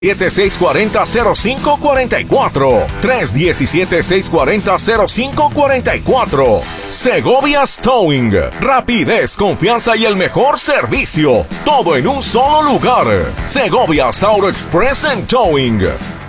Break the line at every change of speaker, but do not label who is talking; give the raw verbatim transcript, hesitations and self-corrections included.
seis cuatro cero, cero cinco cuatro cuatro. tres uno siete, seis cuatro cero, cero cinco cuatro cuatro. Segovia's Towing. Rapidez, confianza y el mejor servicio. Todo en un solo lugar. Segovia's Auto Express and Towing.